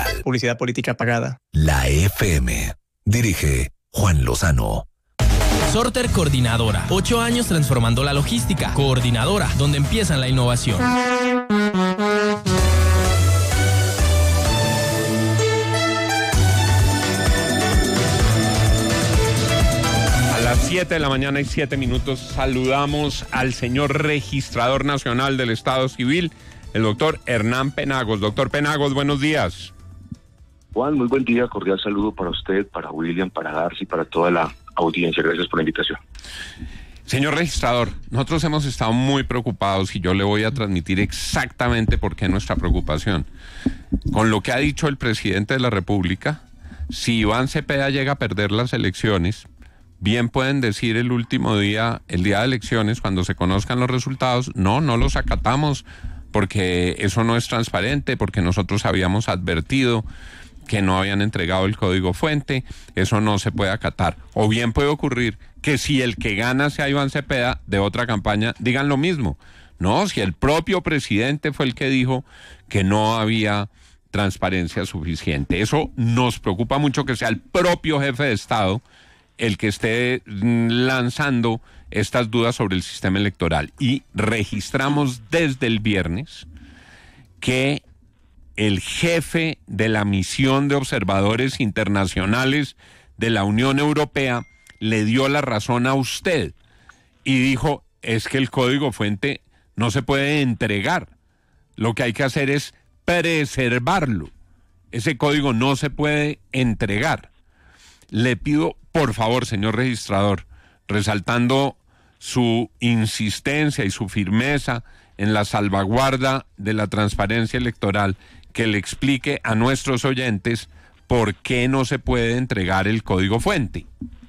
Nacional. Publicidad política pagada. La FM. Dirige Juan Lozano. Sorter Coordinadora. 8 años transformando la logística. Coordinadora, donde empieza la innovación. A las 7 de la mañana y 7 minutos saludamos al señor Registrador Nacional del Estado Civil, el doctor Hernán Penagos. Doctor Penagos, buenos días. Juan, muy buen día, cordial saludo para usted, para William, para Darcy, para toda la audiencia. Gracias por la invitación. Señor registrador, nosotros hemos estado muy preocupados y yo le voy a transmitir exactamente por qué nuestra preocupación. Con lo que ha dicho el presidente de la República, si Iván Cepeda llega a perder las elecciones, bien pueden decir el último día, el día de elecciones, cuando se conozcan los resultados, no los acatamos porque eso no es transparente, porque nosotros habíamos advertido que no habían entregado el código fuente, eso no se puede acatar. O bien puede ocurrir que si el que gana sea Iván Cepeda de otra campaña, digan lo mismo. No, si el propio presidente fue el que dijo que no había transparencia suficiente. Eso nos preocupa mucho, que sea el propio jefe de Estado el que esté lanzando estas dudas sobre el sistema electoral. Y registramos desde el viernes que el jefe de la misión de observadores internacionales de la Unión Europea le dio la razón a usted y dijo, es que el código fuente no se puede entregar, lo que hay que hacer es preservarlo, ese código no se puede entregar. Le pido, por favor, señor registrador, resaltando su insistencia y su firmeza en la salvaguarda de la transparencia electoral, que le explique a nuestros oyentes por qué no se puede entregar el código fuente.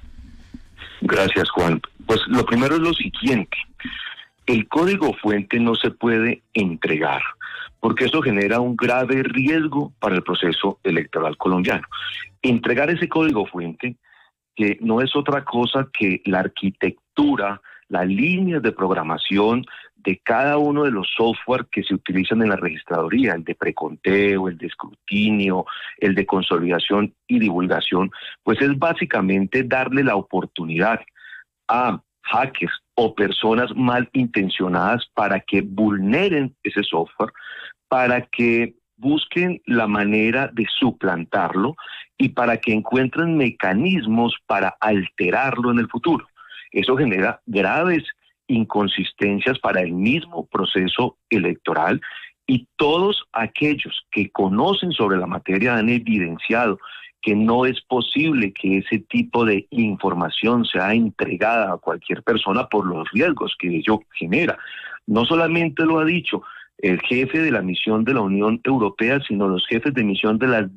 Gracias, Juan. Pues lo primero es lo siguiente. El código fuente no se puede entregar, porque eso genera un grave riesgo para el proceso electoral colombiano. Entregar ese código fuente, que no es otra cosa que la arquitectura, las líneas de programación de cada uno de los software que se utilizan en la registraduría, el de preconteo, el de escrutinio, el de consolidación y divulgación, pues es básicamente darle la oportunidad a hackers o personas malintencionadas para que vulneren ese software, para que busquen la manera de suplantarlo y para que encuentren mecanismos para alterarlo en el futuro. Eso genera graves inconsistencias para el mismo proceso electoral, y todos aquellos que conocen sobre la materia han evidenciado que no es posible que ese tipo de información sea entregada a cualquier persona por los riesgos que ello genera. No solamente lo ha dicho el jefe de la misión de la Unión Europea, sino los jefes de misión de las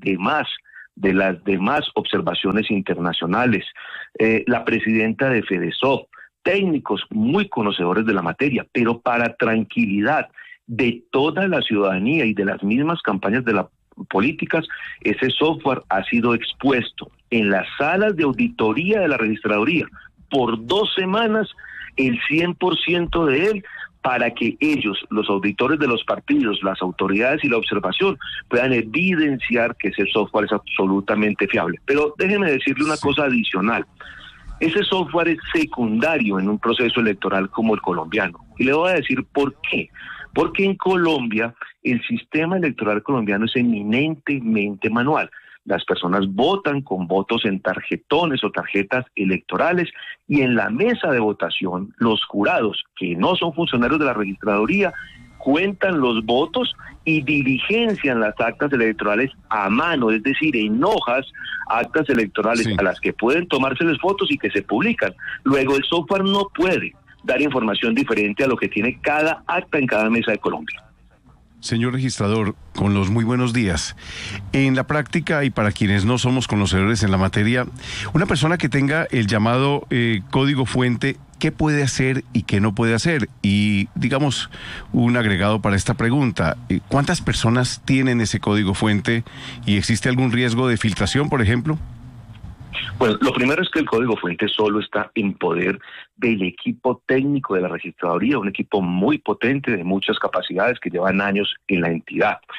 demás observaciones internacionales, la presidenta de FEDESOP, técnicos muy conocedores de la materia, pero para tranquilidad de toda la ciudadanía y de las mismas campañas de las políticas, ese software ha sido expuesto en las salas de auditoría de la registraduría por 2 semanas, el 100% de él, para que ellos, los auditores de los partidos, las autoridades y la observación, puedan evidenciar que ese software es absolutamente fiable. Pero déjeme decirle una cosa adicional. Ese software es secundario en un proceso electoral como el colombiano. Y le voy a decir por qué. Porque en Colombia el sistema electoral colombiano es eminentemente manual. Las personas votan con votos en tarjetones o tarjetas electorales, y en la mesa de votación los jurados, que no son funcionarios de la registraduría, cuentan los votos y diligencian las actas electorales a mano, es decir, en hojas, actas electorales a las que pueden tomárseles fotos y que se publican. Luego el software no puede dar información diferente a lo que tiene cada acta en cada mesa de Colombia. Señor registrador, con los muy buenos días. En la práctica, y para quienes no somos conocedores en la materia, una persona que tenga el llamado código fuente, ¿qué puede hacer y qué no puede hacer? Y, digamos, un agregado para esta pregunta, ¿cuántas personas tienen ese código fuente y existe algún riesgo de filtración, por ejemplo? Bueno, lo primero es que el código fuente solo está en poder del equipo técnico de la registraduría, un equipo muy potente de muchas capacidades que llevan años en la entidad.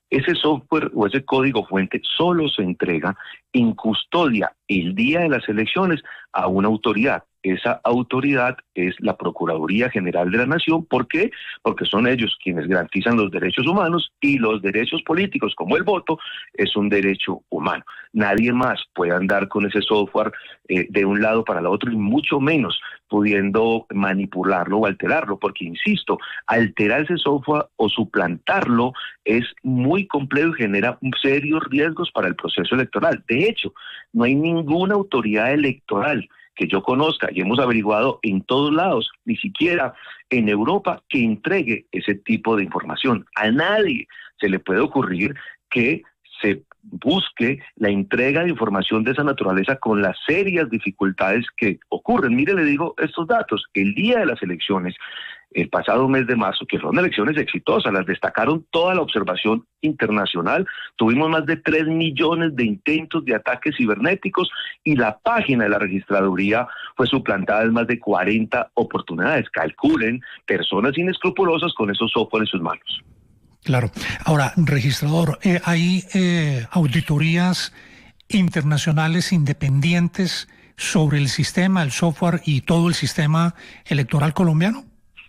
Ese software o ese código fuente solo se entrega en custodia el día de las elecciones a una autoridad. Esa autoridad es la Procuraduría General de la Nación. ¿Por qué? Porque son ellos quienes garantizan los derechos humanos, y los derechos políticos, como el voto, es un derecho humano. Nadie más puede andar con ese software de un lado para el otro, y mucho menos pudiendo manipularlo o alterarlo, porque, insisto, alterar ese software o suplantarlo es muy complejo y genera serios riesgos para el proceso electoral. De hecho, no hay ninguna autoridad electoral que yo conozca, y hemos averiguado en todos lados, ni siquiera en Europa, que entregue ese tipo de información. A nadie se le puede ocurrir que se busque la entrega de información de esa naturaleza con las serias dificultades que ocurren. Mire, le digo estos datos. El día de las elecciones, el pasado mes de marzo, que fueron elecciones exitosas, las destacaron toda la observación internacional, tuvimos más de 3 millones de intentos de ataques cibernéticos, y la página de la registraduría fue suplantada en más de 40 oportunidades. Calculen, personas inescrupulosas con esos software en sus manos. Claro. Ahora, registrador, ¿hay auditorías internacionales independientes sobre el sistema, el software y todo el sistema electoral colombiano?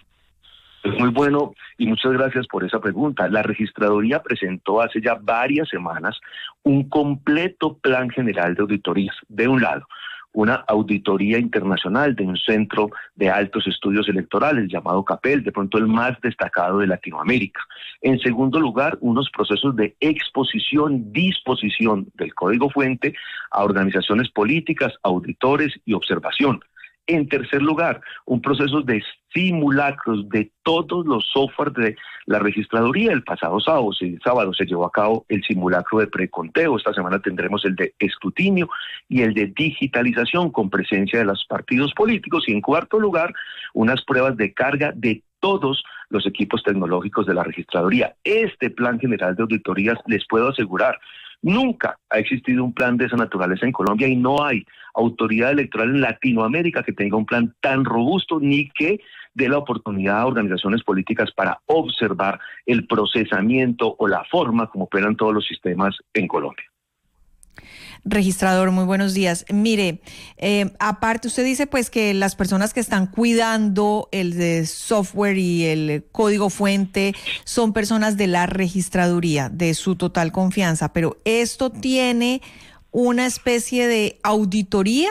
Es muy bueno y muchas gracias por esa pregunta. La registraduría presentó hace ya varias semanas un completo plan general de auditorías. De un lado, una auditoría internacional de un centro de altos estudios electorales llamado CAPEL, de pronto el más destacado de Latinoamérica. En segundo lugar, unos procesos de exposición, disposición del código fuente a organizaciones políticas, auditores y observación. En tercer lugar, un proceso de simulacros de todos los softwares de la registraduría. El pasado sábado se llevó a cabo el simulacro de preconteo. Esta semana tendremos el de escrutinio y el de digitalización con presencia de los partidos políticos. Y en cuarto lugar, unas pruebas de carga de todos los equipos tecnológicos de la registraduría. Este plan general de auditorías, les puedo asegurar, nunca ha existido un plan de esa naturaleza en Colombia, y no hay autoridad electoral en Latinoamérica que tenga un plan tan robusto ni que dé la oportunidad a organizaciones políticas para observar el procesamiento o la forma como operan todos los sistemas en Colombia. Registrador, muy buenos días. Mire, aparte usted dice pues que las personas que están cuidando el de software y el código fuente son personas de la registraduría, de su total confianza, pero ¿esto tiene una especie de auditoría?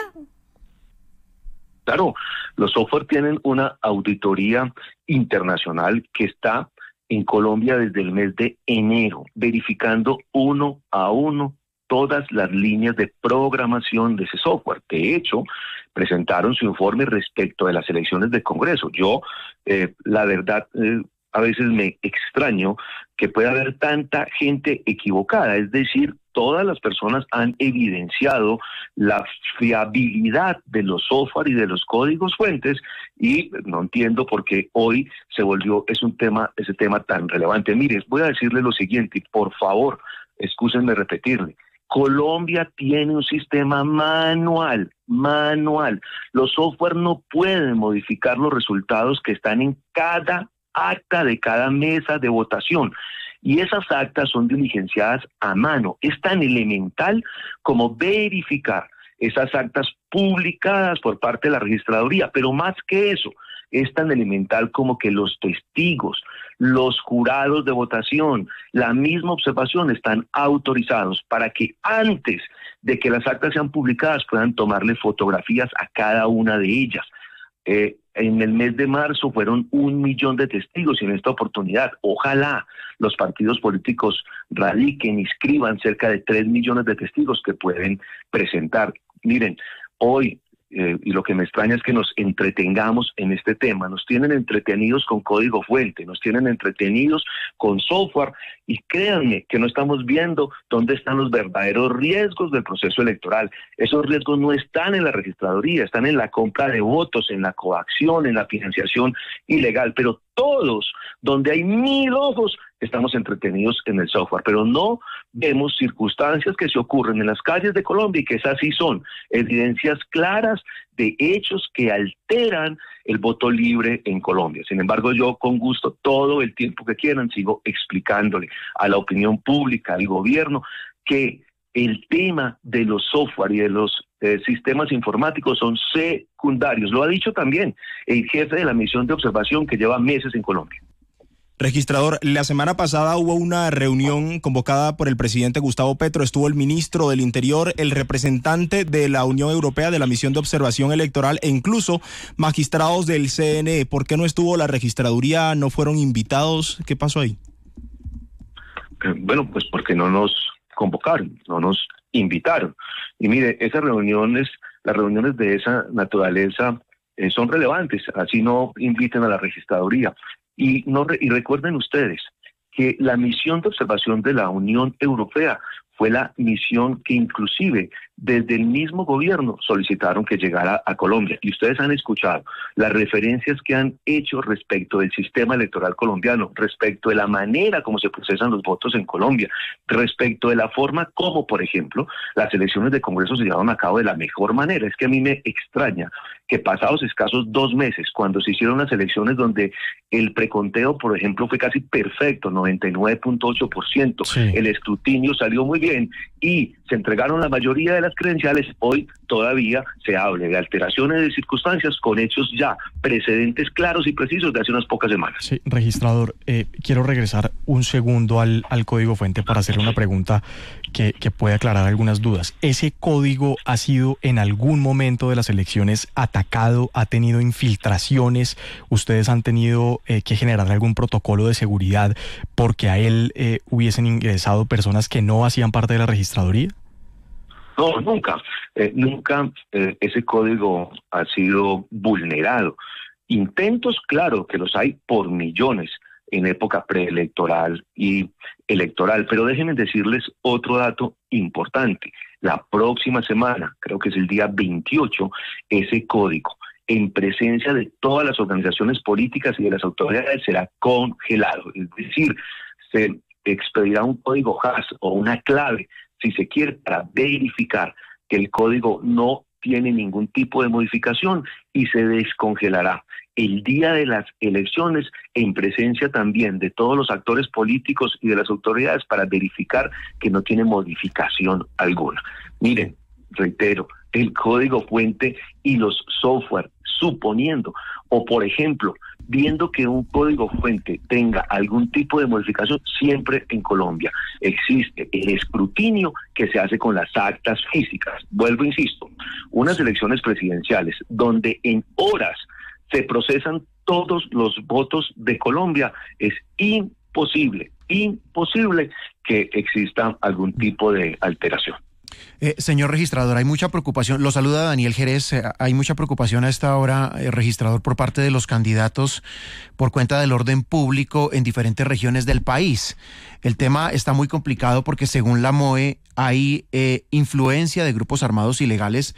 Claro, los software tienen una auditoría internacional que está en Colombia desde el mes de enero, verificando uno a uno todas las líneas de programación de ese software. De hecho, presentaron su informe respecto de las elecciones de Congreso. Yo, la verdad, a veces me extraño que pueda haber tanta gente equivocada. Es decir, todas las personas han evidenciado la fiabilidad de los software y de los códigos fuentes, y no entiendo por qué hoy se volvió ese tema tan relevante. Mire, voy a decirle lo siguiente, por favor, excúsenme repetirle. Colombia tiene un sistema manual. Los software no pueden modificar los resultados que están en cada acta de cada mesa de votación. Y esas actas son diligenciadas a mano. Es tan elemental como verificar esas actas publicadas por parte de la registraduría. Pero más que eso, es tan elemental como que los testigos, los jurados de votación, la misma observación están autorizados para que antes de que las actas sean publicadas puedan tomarle fotografías a cada una de ellas. En el mes de marzo fueron 1 millón de testigos, y en esta oportunidad, ojalá los partidos políticos radiquen, inscriban cerca de 3 millones de testigos que pueden presentar. Miren, hoy, y lo que me extraña es que nos entretengamos en este tema. Nos tienen entretenidos con código fuente, nos tienen entretenidos con software, y créanme que no estamos viendo dónde están los verdaderos riesgos del proceso electoral. Esos riesgos no están en la registraduría, están en la compra de votos, en la coacción, en la financiación ilegal, pero todos, donde hay 1000 ojos, estamos entretenidos en el software, pero no vemos circunstancias que se ocurren en las calles de Colombia y que esas sí son evidencias claras de hechos que alteran el voto libre en Colombia. Sin embargo, yo con gusto, todo el tiempo que quieran, sigo explicándole a la opinión pública, al gobierno, que el tema de los software y de los sistemas informáticos son secundarios. Lo ha dicho también el jefe de la misión de observación que lleva meses en Colombia. Registrador, la semana pasada hubo una reunión convocada por el presidente Gustavo Petro, estuvo el ministro del Interior, el representante de la Unión Europea de la Misión de Observación Electoral e incluso magistrados del CNE. ¿Por qué no estuvo la registraduría? ¿No fueron invitados? ¿Qué pasó ahí? Bueno, pues porque no nos convocaron, no nos invitaron. Y mire, esas reuniones, las reuniones de esa naturaleza son relevantes, así no inviten a la registraduría. Y recuerden ustedes que la misión de observación de la Unión Europea fue la misión que inclusive desde el mismo gobierno solicitaron que llegara a Colombia. Y ustedes han escuchado las referencias que han hecho respecto del sistema electoral colombiano, respecto de la manera como se procesan los votos en Colombia, respecto de la forma como, por ejemplo, las elecciones de Congreso se llevaron a cabo de la mejor manera. Es que a mí me extraña que pasados escasos 2 meses, cuando se hicieron las elecciones donde el preconteo, por ejemplo, fue casi perfecto, 99.8%, sí. El escrutinio salió muy bien y se entregaron la mayoría de las credenciales, hoy todavía se hable de alteraciones de circunstancias con hechos ya precedentes claros y precisos de hace unas pocas semanas. Sí, registrador, quiero regresar un segundo al código fuente para hacerle una pregunta que puede aclarar algunas dudas. ¿Ese código ha sido en algún momento de las elecciones atacado? ¿Ha tenido infiltraciones? ¿Ustedes han tenido que generar algún protocolo de seguridad porque a él hubiesen ingresado personas que no hacían parte de la registraduría? No, nunca. Nunca ese código ha sido vulnerado. Intentos, claro, que los hay por millones en época preelectoral y electoral, pero déjenme decirles otro dato importante. La próxima semana, creo que es el día 28, ese código, en presencia de todas las organizaciones políticas y de las autoridades, será congelado. Es decir, se expedirá un código hash o una clave, si se quiere, para verificar que el código no tiene ningún tipo de modificación y se descongelará el día de las elecciones en presencia también de todos los actores políticos y de las autoridades para verificar que no tiene modificación alguna. Miren, reitero, el código fuente y los software, suponiendo, o por ejemplo, viendo que un código fuente tenga algún tipo de modificación, siempre en Colombia existe el escrutinio que se hace con las actas físicas. Vuelvo, insisto, unas elecciones presidenciales donde en horas se procesan todos los votos de Colombia, es imposible que exista algún tipo de alteración. Señor registrador, hay mucha preocupación, lo saluda Daniel Jerez, hay mucha preocupación a esta hora, registrador, por parte de los candidatos por cuenta del orden público en diferentes regiones del país. El tema está muy complicado porque según la MOE hay influencia de grupos armados ilegales